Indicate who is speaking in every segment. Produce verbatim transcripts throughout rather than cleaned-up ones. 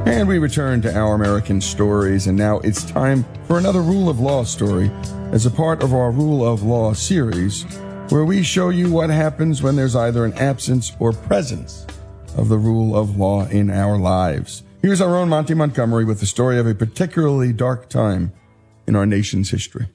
Speaker 1: And we return to Our American Stories, and now it's time for another Rule of Law story as a part of our Rule of Law series, where we show you what happens when there's either an absence or presence of the rule of law in our lives. Here's our own Monty Montgomery with the story of a particularly dark time in our nation's history.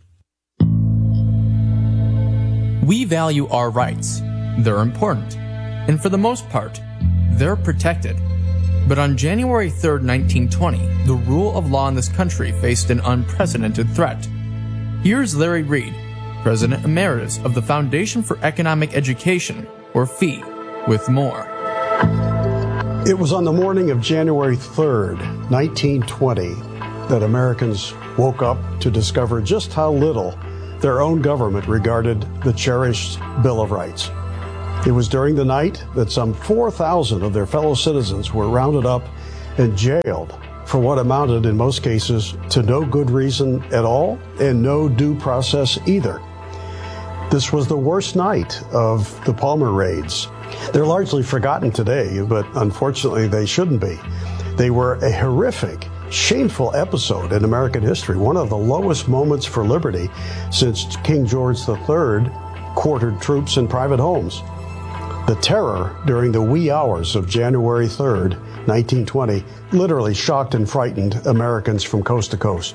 Speaker 2: We value our rights. They're important. And for the most part, they're protected. But on January third, nineteen twenty, the rule of law in this country faced an unprecedented threat. Here's Larry Reed, President Emeritus of the Foundation for Economic Education, or F E E, with more.
Speaker 3: It was on the morning of January third, nineteen twenty, that Americans woke up to discover just how little their own government regarded the cherished Bill of Rights. It was during the night that some four thousand of their fellow citizens were rounded up and jailed for what amounted in most cases to no good reason at all and no due process either. This was the worst night of the Palmer raids. They're largely forgotten today, but unfortunately they shouldn't be. They were a horrific, shameful episode in American history, one of the lowest moments for liberty since King George the Third quartered troops in private homes. The terror during the wee hours of January third, nineteen twenty, literally shocked and frightened Americans from coast to coast.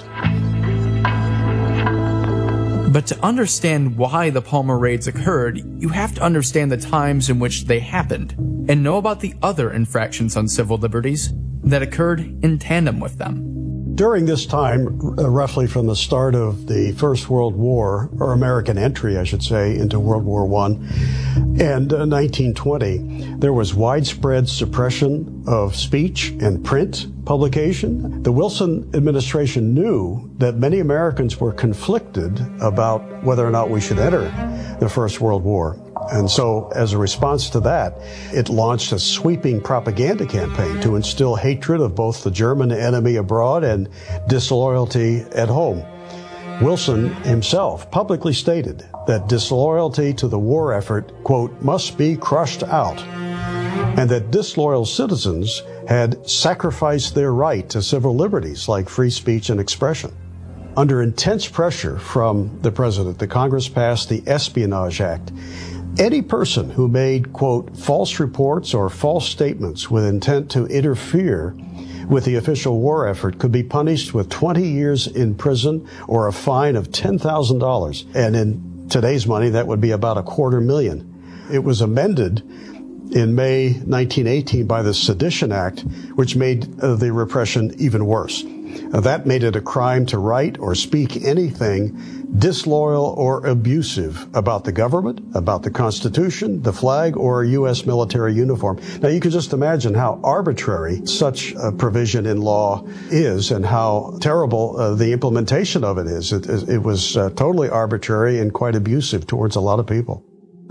Speaker 2: But to understand why the Palmer raids occurred, you have to understand the times in which they happened and know about the other infractions on civil liberties that occurred in tandem with them.
Speaker 3: During this time, uh, roughly from the start of the First World War, or American entry, I should say, into World War One, and uh, nineteen twenty, there was widespread suppression of speech and print publication. The Wilson administration knew that many Americans were conflicted about whether or not we should enter the First World War. And so, as a response to that, it launched a sweeping propaganda campaign to instill hatred of both the German enemy abroad and disloyalty at home. Wilson himself publicly stated that disloyalty to the war effort, quote, must be crushed out, and that disloyal citizens had sacrificed their right to civil liberties like free speech and expression. Under intense pressure from the president, the Congress passed the Espionage Act. Any person who made, quote, false reports or false statements with intent to interfere with the official war effort could be punished with twenty years in prison or a fine of ten thousand dollars. And in today's money, that would be about a quarter million. It was amended in May nineteen eighteen by the Sedition Act, which made uh, the repression even worse. Uh, that made it a crime to write or speak anything disloyal or abusive about the government, about the Constitution, the flag, or a U S military uniform. Now, you can just imagine how arbitrary such a provision in law is and how terrible uh, the implementation of it is. It, it was uh, totally arbitrary and quite abusive towards a lot of people.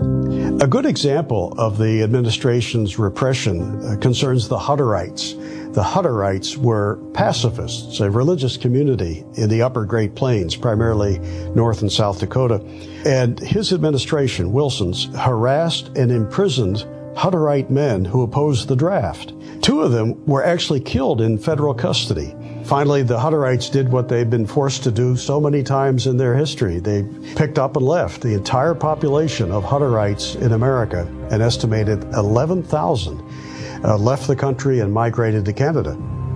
Speaker 3: A good example of the administration's repression uh, concerns the Hutterites. The Hutterites were pacifists, a religious community in the upper Great Plains, primarily North and South Dakota. And his administration, Wilson's, harassed and imprisoned Hutterite men who opposed the draft. Two of them were actually killed in federal custody. Finally, the Hutterites did what they've been forced to do so many times in their history. They picked up and left. The entire population of Hutterites in America, an estimated eleven thousand, uh, left the country and migrated to Canada.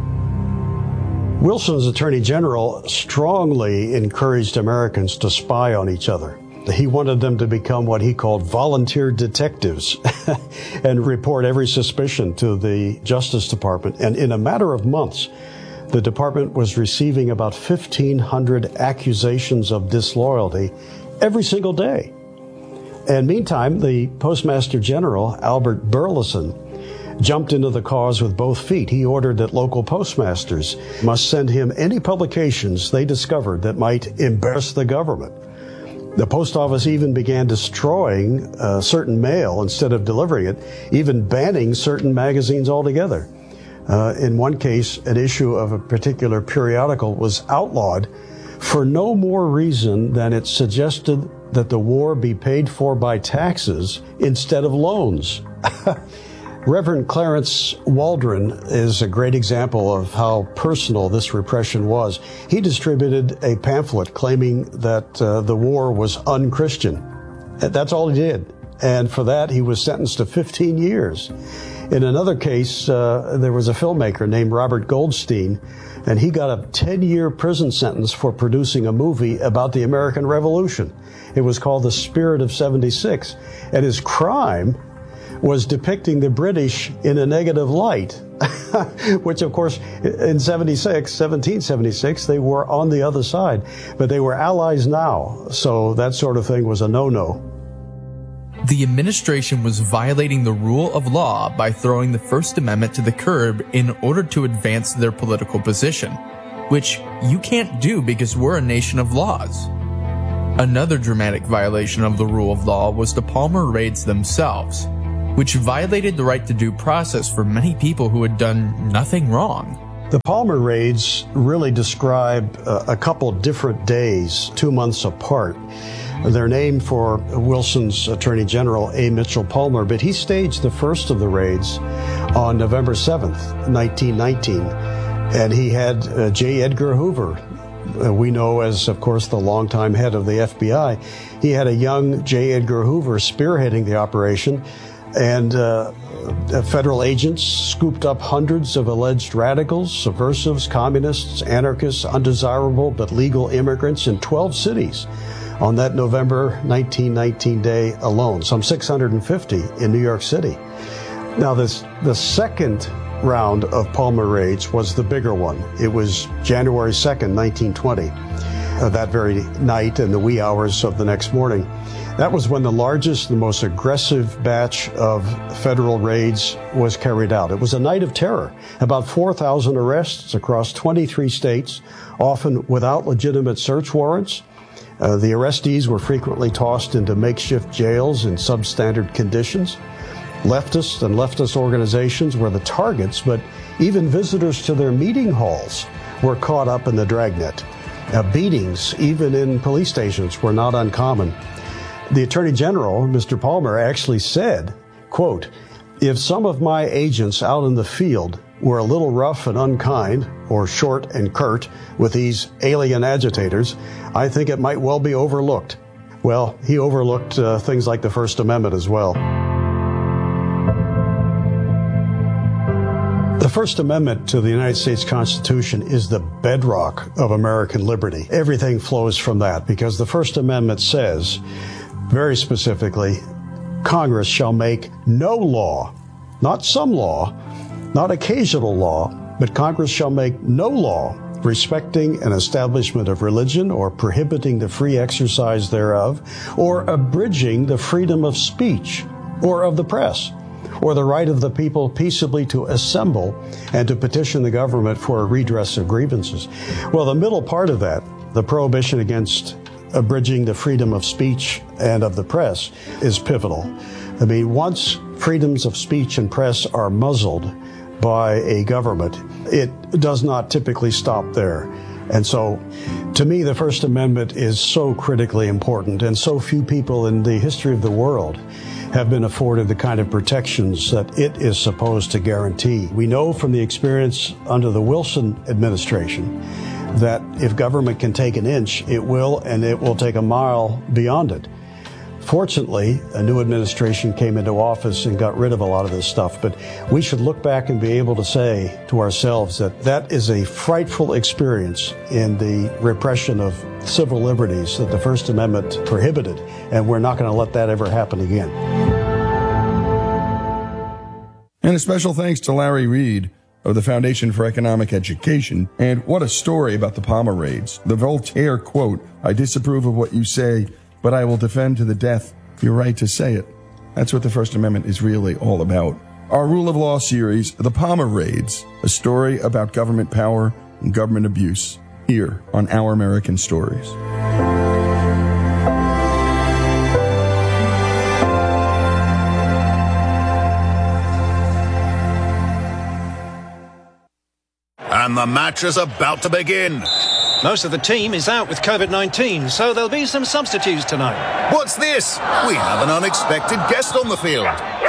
Speaker 3: Wilson's Attorney General strongly encouraged Americans to spy on each other. He wanted them to become what he called volunteer detectives and report every suspicion to the Justice Department. And in a matter of months, the department was receiving about fifteen hundred accusations of disloyalty every single day. And meantime, the Postmaster General, Albert Burleson, jumped into the cause with both feet. He ordered that local postmasters must send him any publications they discovered that might embarrass the government. The post office even began destroying uh, certain mail instead of delivering it, even banning certain magazines altogether. Uh, in one case, an issue of a particular periodical was outlawed for no more reason than it suggested that the war be paid for by taxes instead of loans. Reverend Clarence Waldron is a great example of how personal this repression was. He distributed a pamphlet claiming that uh, the war was un-Christian. That's all he did. And for that, he was sentenced to fifteen years. In another case, uh, there was a filmmaker named Robert Goldstein, and he got a ten-year prison sentence for producing a movie about the American Revolution. It was called The Spirit of seventy-six, and his crime was depicting the British in a negative light, which, of course, in seventy-six, seventeen seventy-six, they were on the other side, but they were allies now, so that sort of thing was a no-no.
Speaker 2: The administration was violating the rule of law by throwing the First Amendment to the curb in order to advance their political position, which you can't do because we're a nation of laws. Another dramatic violation of the rule of law was the Palmer raids themselves, which violated the right to due process for many people who had done nothing wrong.
Speaker 3: The Palmer raids really describe uh, a couple different days, two months apart. They're named for Wilson's Attorney General, A. Mitchell Palmer, but he staged the first of the raids on November seventh, nineteen nineteen, and he had uh, J. Edgar Hoover, uh, we know as, of course, the longtime head of the F B I. He had a young J. Edgar Hoover spearheading the operation, and uh, federal agents scooped up hundreds of alleged radicals, subversives, communists, anarchists, undesirable but legal immigrants in twelve cities on that November nineteen nineteen day alone, some six hundred fifty in New York City. Now, this the second round of Palmer raids was the bigger one. It was January second, nineteen twenty, uh, that very night and the wee hours of the next morning. That was when the largest, the most aggressive batch of federal raids was carried out. It was a night of terror. About four thousand arrests across twenty-three states, often without legitimate search warrants. Uh, the arrestees were frequently tossed into makeshift jails in substandard conditions. Leftists and leftist organizations were the targets, but even visitors to their meeting halls were caught up in the dragnet. Uh, beatings, even in police stations, were not uncommon. The Attorney General, Mister Palmer, actually said, quote, "If some of my agents out in the field were a little rough and unkind, or short and curt with these alien agitators, I think it might well be overlooked." Well, he overlooked uh, things like the First Amendment as well. The First Amendment to the United States Constitution is the bedrock of American liberty. Everything flows from that because the First Amendment says, very specifically, Congress shall make no law, not some law, not occasional law, but Congress shall make no law respecting an establishment of religion or prohibiting the free exercise thereof, or abridging the freedom of speech or of the press, or the right of the people peaceably to assemble and to petition the government for a redress of grievances. Well, the middle part of that, the prohibition against abridging the freedom of speech and of the press, is pivotal. I mean, once freedoms of speech and press are muzzled by a government, it does not typically stop there. And so, to me, the First Amendment is so critically important, and so few people in the history of the world have been afforded the kind of protections that it is supposed to guarantee. We know from the experience under the Wilson administration that if government can take an inch, it will, and it will take a mile beyond it. Fortunately, a new administration came into office and got rid of a lot of this stuff, but we should look back and be able to say to ourselves that that is a frightful experience in the repression of civil liberties that the First Amendment prohibited, and we're not going to let that ever happen again.
Speaker 1: And a special thanks to Larry Reed of the Foundation for Economic Education. And what a story about the Palmer raids. The Voltaire quote, "I disapprove of what you say, but I will defend to the death your right to say it." That's what the First Amendment is really all about. Our Rule of Law series, The Palmer Raids, a story about government power and government abuse, here on Our American Stories.
Speaker 4: And the match is about to begin.
Speaker 5: Most of the team is out with COVID nineteen, so there'll be some substitutes tonight.
Speaker 4: What's this? We have an unexpected guest on the field.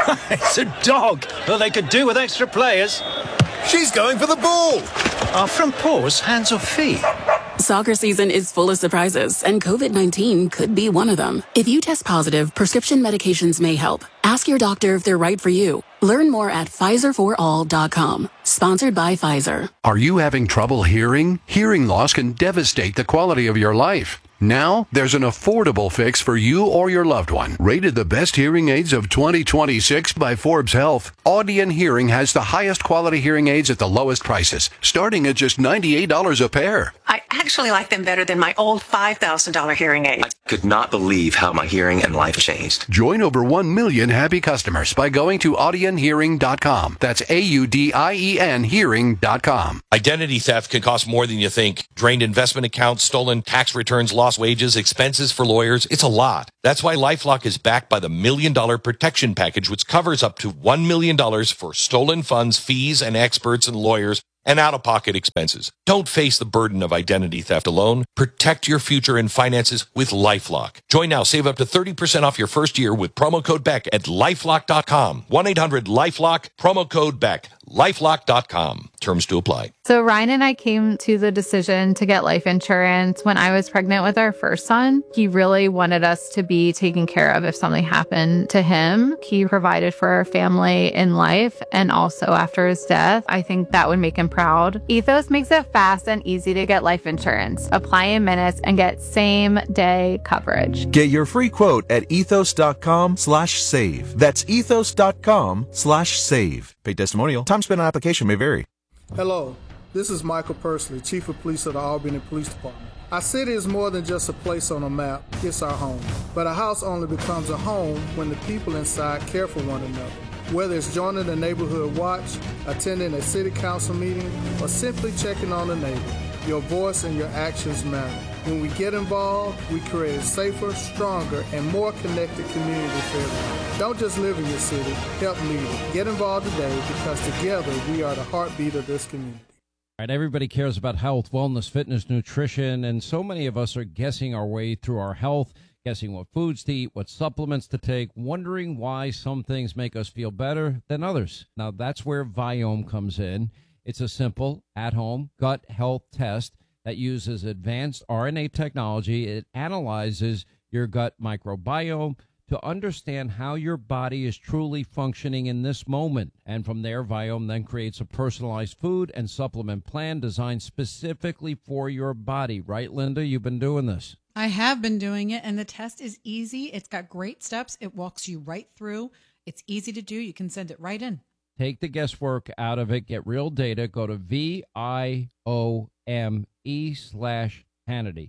Speaker 5: It's a dog. Well, they could do with extra players.
Speaker 4: She's going for the ball.
Speaker 5: Are front paws hands or feet?
Speaker 6: Soccer season is full of surprises, and COVID nineteen could be one of them. If you test positive, prescription medications may help. Ask your doctor if they're right for you. Learn more at Pfizer for all dot com. Sponsored by Pfizer.
Speaker 7: Are you having trouble hearing? Hearing loss can devastate the quality of your life. Now, there's an affordable fix for you or your loved one. Rated the best hearing aids of twenty twenty-six by Forbes Health, Audion Hearing has the highest quality hearing aids at the lowest prices, starting at just ninety-eight dollars a pair.
Speaker 8: I actually like them better than my old five thousand dollars hearing aid.
Speaker 9: I could not believe how my hearing and life changed.
Speaker 7: Join over one million happy customers by going to audion hearing dot com. That's A U D I E N hearing dot com.
Speaker 10: Identity theft can cost more than you think. Drained investment accounts, stolen tax returns, lost wages, expenses for lawyers. It's a lot. That's why LifeLock is backed by the Million Dollar Protection Package, which covers up to one million dollars for stolen funds, fees, and experts and lawyers, and out-of-pocket expenses. Don't face the burden of identity theft alone. Protect your future and finances with LifeLock. Join now. Save up to thirty percent off your first year with promo code Beck at lifelock dot com. one eight hundred lifelock, promo code Beck. lifelock dot com. Terms to apply.
Speaker 11: So Ryan and I came to the decision to get life insurance when I was pregnant with our first son. He really wanted us to be taken care of if something happened to him. He provided for our family in life and also after his death. I think that would make him proud. Ethos makes it fast and easy to get life insurance. Apply in minutes and get same day coverage.
Speaker 12: Get your free quote at ethos dot com slash save. That's ethos dot com slash save. Paid testimonial. Time spent on application may vary.
Speaker 13: Hello, this is Michael Pursley, Chief of Police of the Albany Police Department. Our city is more than just a place on a map, it's our home. But a house only becomes a home when the people inside care for one another. Whether it's joining the neighborhood watch, attending a city council meeting, or simply checking on a neighbor, your voice and your actions matter. When we get involved, we create a safer, stronger, and more connected community for everyone. Don't just live in your city, help lead it. Get involved today because together we are the heartbeat of this community.
Speaker 14: All right, everybody cares about health, wellness, fitness, nutrition, and so many of us are guessing our way through our health, guessing what foods to eat, what supplements to take, wondering why some things make us feel better than others. Now, that's where Viome comes in. It's a simple, at-home gut health test that uses advanced R N A technology. It analyzes your gut microbiome to understand how your body is truly functioning in this moment. And from there, Viome then creates a personalized food and supplement plan designed specifically for your body. Right, Linda? You've been doing this.
Speaker 15: I have been doing it, and the test is easy. It's got great steps. It walks you right through. It's easy to do. You can send it right in.
Speaker 14: Take the guesswork out of it. Get real data. Go to V I O M E slash Hannity.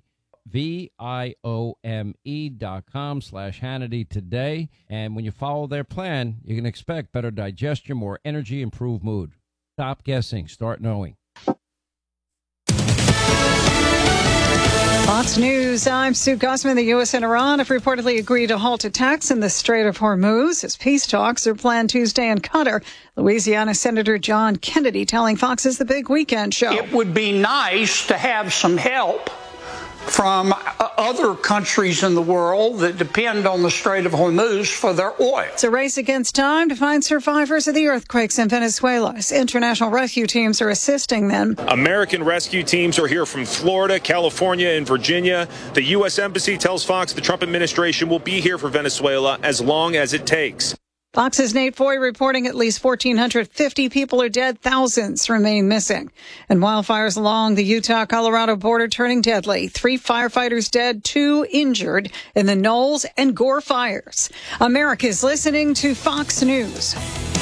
Speaker 14: V I O M E dot com slash Hannity today. And when you follow their plan, you can expect better digestion, more energy, improved mood. Stop guessing. Start knowing.
Speaker 16: Fox News, I'm Sue Gossman. The U S and Iran have reportedly agreed to halt attacks in the Strait of Hormuz as peace talks are planned Tuesday in Qatar. Louisiana Senator John Kennedy telling Fox it's the big weekend show.
Speaker 17: It would be nice to have some help from other countries in the world that depend on the Strait of Hormuz for their oil.
Speaker 16: It's a race against time to find survivors of the earthquakes in Venezuela. As international rescue teams are assisting them.
Speaker 18: American rescue teams are here from Florida, California, and Virginia. The U S Embassy tells Fox the Trump administration will be here for Venezuela as long as it takes.
Speaker 16: Fox's Nate Foy reporting at least one thousand four hundred fifty people are dead, thousands remain missing. And wildfires along the Utah-Colorado border turning deadly. Three firefighters dead, two injured in the Knowles and Gore fires. America's listening to Fox News.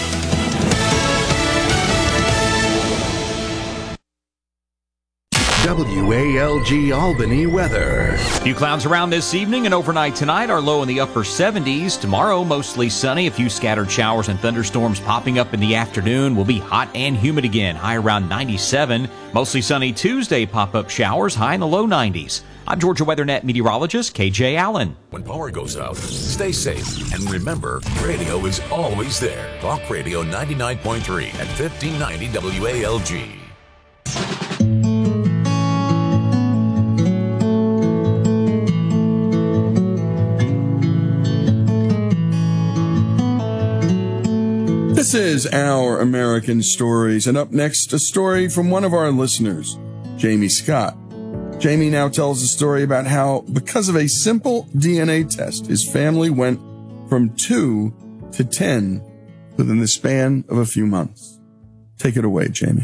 Speaker 19: W A L G Albany weather.
Speaker 20: Few clouds around this evening and overnight tonight. Our low in the upper seventies. Tomorrow, mostly sunny. A few scattered showers and thunderstorms popping up in the afternoon. Will be hot and humid again. High around ninety-seven. Mostly sunny Tuesday. Pop-up showers. High in the low nineties. I'm Georgia WeatherNet meteorologist K J Allen.
Speaker 19: When power goes out, stay safe. And remember, radio is always there. Talk Radio ninety-nine point three at fifteen ninety W A L G.
Speaker 1: This is Our American Stories, and up next, a story from one of our listeners, Jamie Scott. Jamie now tells a story about how, because of a simple D N A test, his family went from two to ten within the span of a few months. Take it away, Jamie.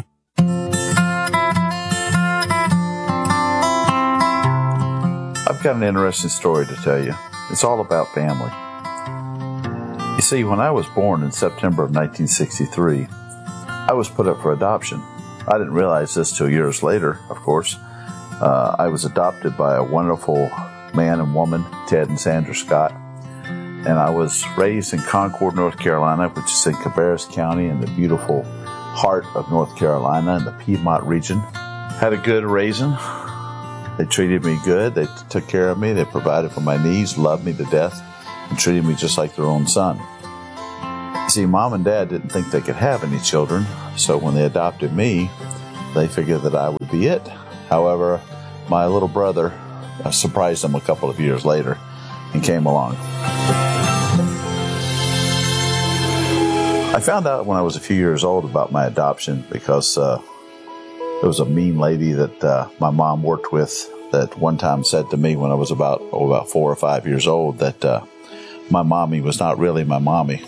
Speaker 21: I've got an interesting story to tell you. It's all about family. You see, when I was born in September of nineteen sixty-three, I was put up for adoption. I didn't realize this till years later, of course. Uh, I was adopted by a wonderful man and woman, Ted and Sandra Scott. And I was raised in Concord, North Carolina, which is in Cabarrus County in the beautiful heart of North Carolina in the Piedmont region. Had a good raising. They treated me good. They took care of me. They provided for my needs, loved me to death, and treated me just like their own son. See, Mom and Dad didn't think they could have any children, so when they adopted me, they figured that I would be it. However, my little brother uh, surprised them a couple of years later and came along. I found out when I was a few years old about my adoption because uh, there was a mean lady that uh, my mom worked with that one time said to me when I was about, oh, about four or five years old that uh, my mommy was not really my mommy.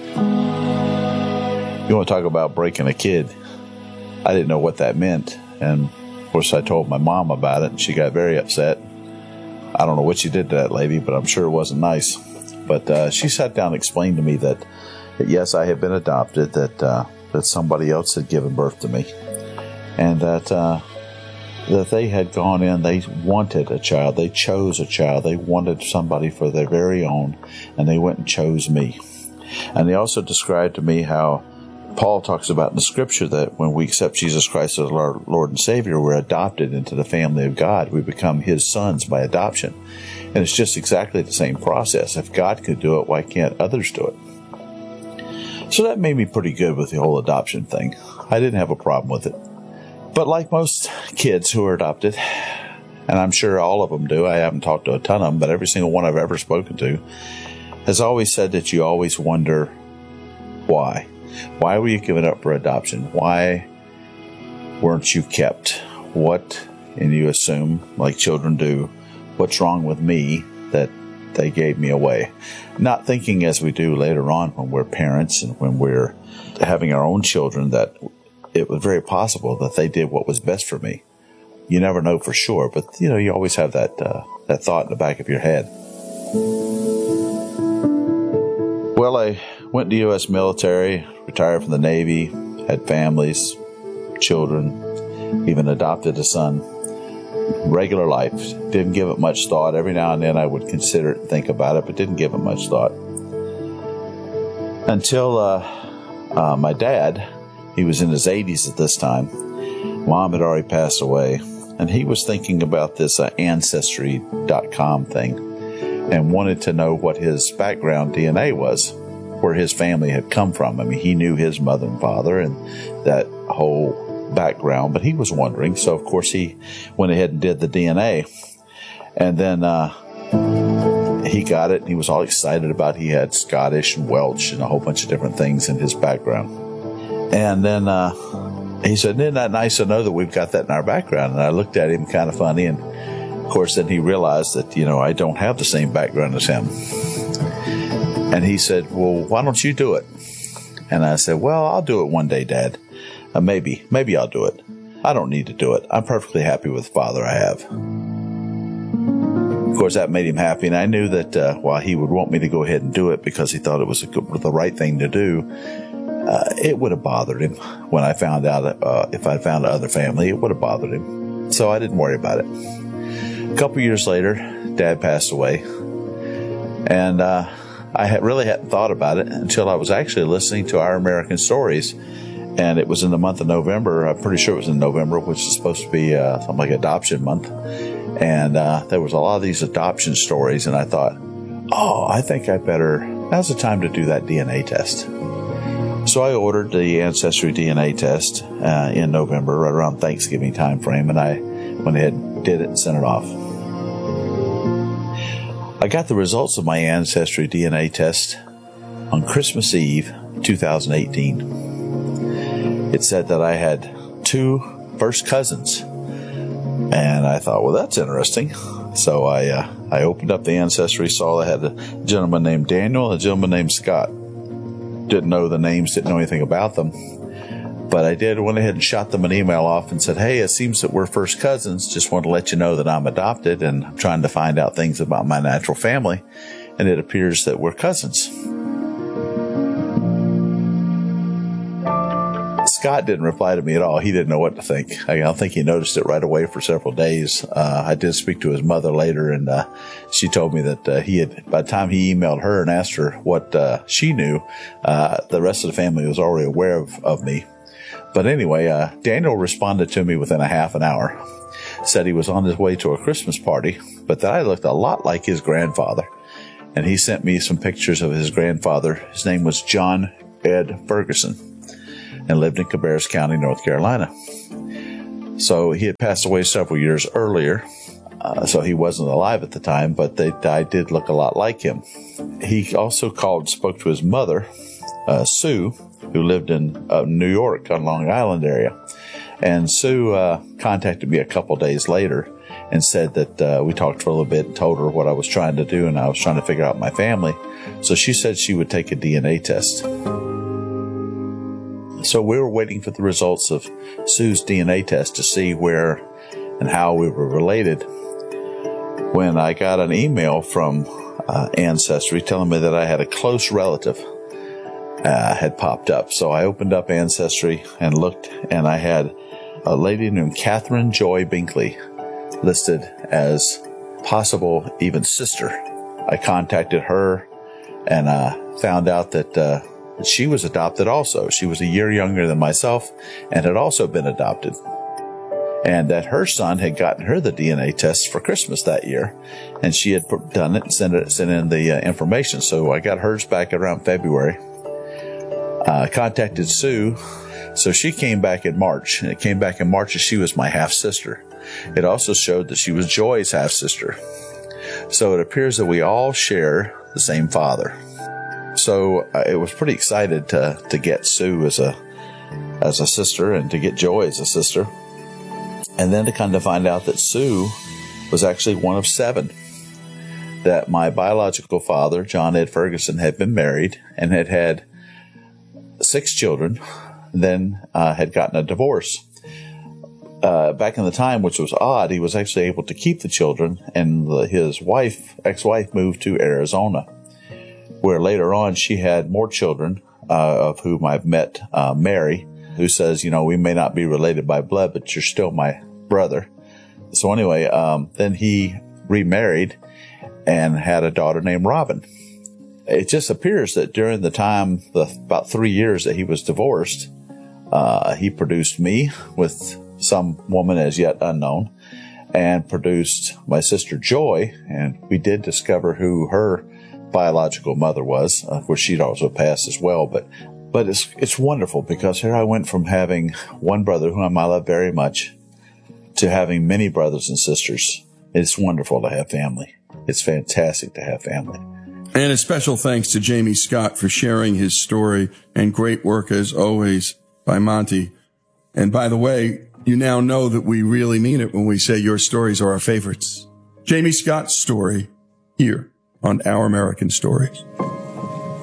Speaker 21: You want to talk about breaking a kid? I didn't know what that meant. And, of course, I told my mom about it, and she got very upset. I don't know what she did to that lady, but I'm sure it wasn't nice. But uh, she sat down and explained to me that, that yes, I had been adopted, that uh, that somebody else had given birth to me, and that uh, that they had gone in, they wanted a child, they chose a child, they wanted somebody for their very own, and they went and chose me. And they also described to me how Paul talks about in the Scripture that when we accept Jesus Christ as our Lord and Savior, we're adopted into the family of God. We become His sons by adoption. And it's just exactly the same process. If God could do it, why can't others do it? So that made me pretty good with the whole adoption thing. I didn't have a problem with it. But like most kids who are adopted, and I'm sure all of them do, I haven't talked to a ton of them, but every single one I've ever spoken to has always said that you always wonder why. Why were you given up for adoption? Why weren't you kept? What, and you assume, like children do, what's wrong with me that they gave me away? Not thinking as we do later on when we're parents and when we're having our own children that it was very possible that they did what was best for me. You never know for sure, but you know, you always have that uh, that thought in the back of your head. Well, I went to U S military, retired from the Navy, had families, children, even adopted a son. Regular life. Didn't give it much thought. Every now and then I would consider it and think about it, but didn't give it much thought. Until uh, uh, my dad, he was in his eighties at this time. Mom had already passed away. And he was thinking about this uh, Ancestry dot com thing and wanted to know what his background D N A was, where his family had come from. I mean, he knew his mother and father and that whole background, but he was wondering. So, of course, he went ahead and did the D N A. And then uh, he got it, and he was all excited about it. He had Scottish and Welsh and a whole bunch of different things in his background. And then uh, he said, isn't that nice to know that we've got that in our background? And I looked at him kind of funny, and of course, then he realized that, you know, I don't have the same background as him. And he said, well, why don't you do it? And I said, well, I'll do it one day, Dad. Uh, maybe, maybe I'll do it. I don't need to do it. I'm perfectly happy with the father I have. Of course, that made him happy, and I knew that uh, while he would want me to go ahead and do it because he thought it was a good, the right thing to do, uh, it would have bothered him when I found out, uh, if I found another family, it would have bothered him. So I didn't worry about it. A couple years later, Dad passed away, and uh, I had really hadn't thought about it until I was actually listening to Our American Stories, and it was in the month of November. I'm pretty sure it was in November, which is supposed to be uh, something like Adoption Month, and uh, there was a lot of these adoption stories, and I thought, oh, I think I better, now's the time to do that D N A test. So I ordered the Ancestry D N A test uh, in November, right around Thanksgiving time frame, and I went ahead and did it and sent it off. I got the results of my Ancestry D N A test on Christmas Eve, two thousand eighteen. It said that I had two first cousins. And I thought, well, that's interesting. So I uh, I opened up the ancestry, saw I had a gentleman named Daniel and a gentleman named Scott. Didn't know the names, didn't know anything about them. But I did, went ahead and shot them an email off and said, hey, it seems that we're first cousins. Just want to let you know that I'm adopted and I'm trying to find out things about my natural family. And it appears that we're cousins. Scott didn't reply to me at all. He didn't know what to think. I don't think he noticed it right away for several days. Uh, I did speak to his mother later, and uh, she told me that uh, he had, by the time he emailed her and asked her what uh, she knew, uh, the rest of the family was already aware of, of me. But anyway, uh, Daniel responded to me within a half an hour. Said he was on his way to a Christmas party, but that I looked a lot like his grandfather. And he sent me some pictures of his grandfather. His name was John Ed Ferguson, and lived in Cabarrus County, North Carolina. So he had passed away several years earlier, uh, so he wasn't alive at the time, but they, I did look a lot like him. He also called and spoke to his mother, uh, Sue, who lived in uh, New York on Long Island area. And Sue uh, contacted me a couple days later and said that uh, we talked for a little bit and told her what I was trying to do, and I was trying to figure out my family. So she said she would take a D N A test. So we were waiting for the results of Sue's D N A test to see where and how we were related, when I got an email from uh, Ancestry telling me that I had a close relative uh, had popped up. So I opened up Ancestry and looked, and I had a lady named Catherine Joy Binkley listed as possible even sister. I contacted her and uh, found out that uh, she was adopted also. She was a year younger than myself and had also been adopted. And that her son had gotten her the D N A test for Christmas that year. And she had done it and sent, it, sent in the uh, information. So I got hers back around February. I uh, contacted Sue. So she came back in March. And it came back in March as she was my half-sister. It also showed that she was Joy's half-sister. So it appears that we all share the same father. So uh, I was pretty excited to to get Sue as a as a sister and to get Joy as a sister. And then to kind of find out that Sue was actually one of seven. That my biological father, John Ed Ferguson, had been married and had had six children, then uh, had gotten a divorce. Uh, back in the time, which was odd, he was actually able to keep the children, and the, his wife, ex-wife, moved to Arizona, where later on she had more children, uh, of whom I've met uh, Mary, who says, you know, we may not be related by blood, but you're still my brother. So anyway, um, then he remarried and had a daughter named Robin. It just appears that during the time, the, about three years that he was divorced, uh, he produced me with some woman as yet unknown, and produced my sister Joy, and we did discover who her biological mother was. Of course, she'd also passed as well, but but it's it's wonderful because here I went from having one brother whom I love very much to having many brothers and sisters. It's wonderful to have family. It's fantastic to have family.
Speaker 1: And a special thanks to Jamie Scott for sharing his story, and great work as always by Monty. And by the way, you now know that we really mean it when we say your stories are our favorites. Jamie Scott's story here on Our American Stories.